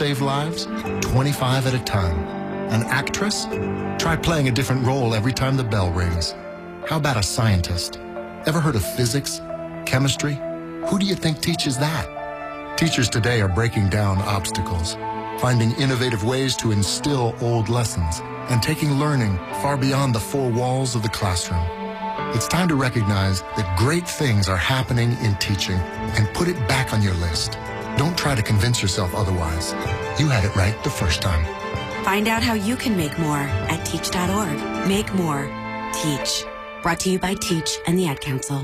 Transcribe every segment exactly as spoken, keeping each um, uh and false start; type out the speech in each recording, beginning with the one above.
save lives? twenty-five at a time. An actress? Try playing a different role every time the bell rings. How about a scientist? Ever heard of physics? Chemistry? Who do you think teaches that? Teachers today are breaking down obstacles, finding innovative ways to instill old lessons, and taking learning far beyond the four walls of the classroom. It's time to recognize that great things are happening in teaching and put it back on your list. Don't try to convince yourself otherwise. You had it right the first time. Find out how you can make more at teach dot org. Make more. Teach. Brought to you by Teach and the Ad Council.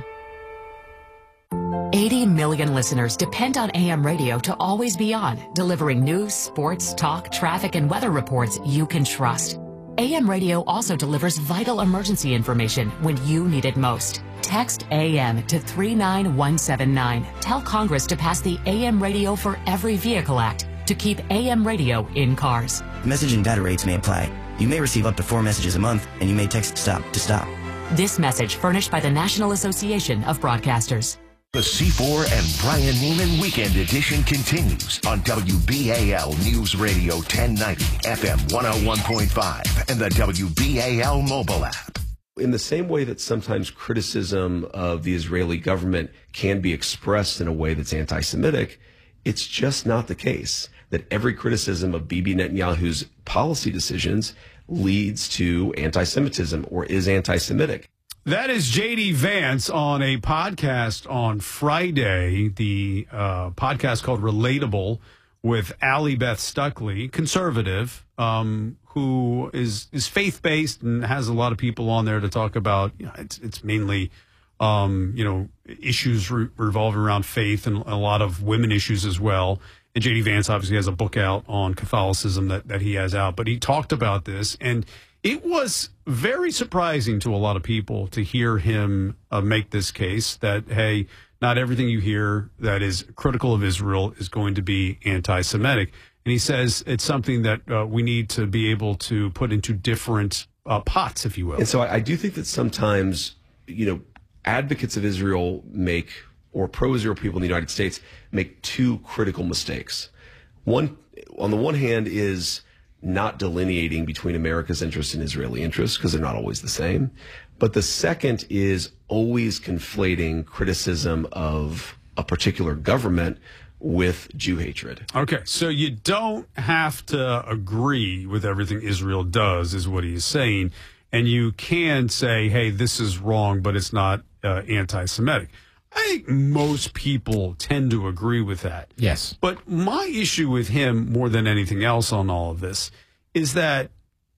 eighty million listeners depend on A M radio to always be on, delivering news, sports, talk, traffic, and weather reports you can trust. A M radio also delivers vital emergency information when you need it most. Text A M to three nine one seven nine. Tell Congress to pass the A M Radio for Every Vehicle Act to keep A M radio in cars. Message and data rates may apply. You may receive up to four messages a month, and you may text STOP to stop. This message furnished by the National Association of Broadcasters. The C four and Brian Neiman Weekend Edition continues on W B A L News Radio ten ninety, F M one oh one point five, and the W B A L mobile app. In the same way that sometimes criticism of the Israeli government can be expressed in a way that's anti-Semitic, it's just not the case that every criticism of Bibi Netanyahu's policy decisions leads to anti-Semitism or is anti-Semitic. That is J D Vance on a podcast on Friday, the uh, podcast called Relatable with Allie Beth Stuckley, conservative, um, who is, is faith-based and has a lot of people on there to talk about, you know, it's, it's mainly, um, you know, issues re- revolving around faith and a lot of women issues as well. And J D Vance obviously has a book out on Catholicism that, that he has out, but he talked about this, and it was very surprising to a lot of people to hear him uh, make this case that, hey, not everything you hear that is critical of Israel is going to be anti-Semitic. And he says it's something that uh, we need to be able to put into different uh, pots, if you will. And so I, I do think that sometimes, you know, advocates of Israel make, or pro-Israel people in the United States make two critical mistakes. One, on the one hand, is not delineating between America's interests and Israeli interests, because they're not always the same. But the second is always conflating criticism of a particular government with Jew hatred. Okay, so you don't have to agree with everything Israel does, is what he's saying. And you can say, hey, this is wrong, but it's not uh, anti-Semitic. I think most people tend to agree with that. Yes. But my issue with him, more than anything else on all of this, is that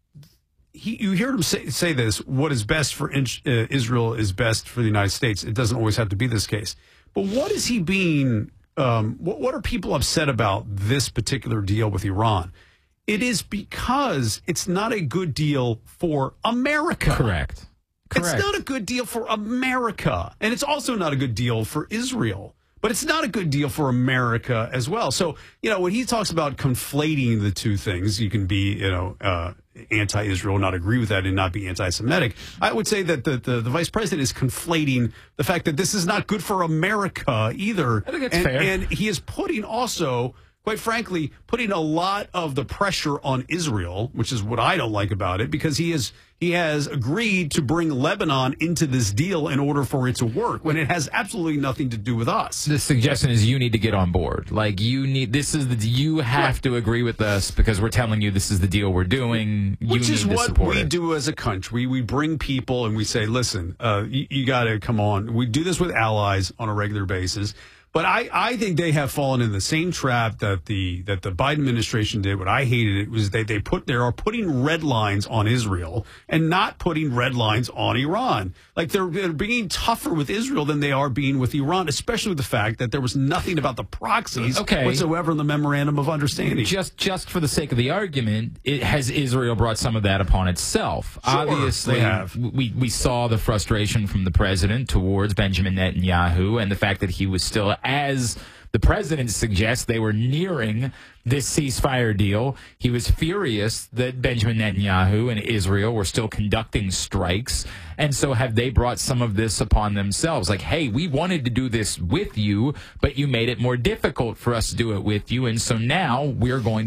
he, you hear him say, say this, what is best for in, uh, Israel is best for the United States. It doesn't always have to be this case. But what is he being, um, what, what are people upset about this particular deal with Iran? It is because it's not a good deal for America. Correct. Correct. It's not a good deal for America. And it's also not a good deal for Israel. But it's not a good deal for America as well. So, you know, when he talks about conflating the two things, you can be, you know, uh, anti-Israel, not agree with that, and not be anti-Semitic. I would say that the, the, the vice president is conflating the fact that this is not good for America either. I think that's and, fair. And he is putting also, quite frankly, putting a lot of the pressure on Israel, which is what I don't like about it, because he is he has agreed to bring Lebanon into this deal in order for it to work, when it has absolutely nothing to do with us. The suggestion is you need to get on board. Like, you need, this is the, you have right. to agree with us because we're telling you this is the deal we're doing. You Which is need to what support we it. do as a country. We bring people and we say, listen, uh, you, you got to come on. We do this with allies on a regular basis. But I, I think they have fallen in the same trap that the that the Biden administration did. What I hated it was they, they put they are putting red lines on Israel and not putting red lines on Iran. Like they're, they're being tougher with Israel than they are being with Iran, especially with the fact that there was nothing about the proxies okay. whatsoever in the memorandum of understanding. Just just for the sake of the argument, it has Israel brought some of that upon itself. Sure, Obviously, they have. we we saw the frustration from the president towards Benjamin Netanyahu and the fact that he was still, as the president suggests, they were nearing this ceasefire deal. He was furious that Benjamin Netanyahu and Israel were still conducting strikes. And so have they brought some of this upon themselves? Like, hey, we wanted to do this with you, but you made it more difficult for us to do it with you. And so now we're going to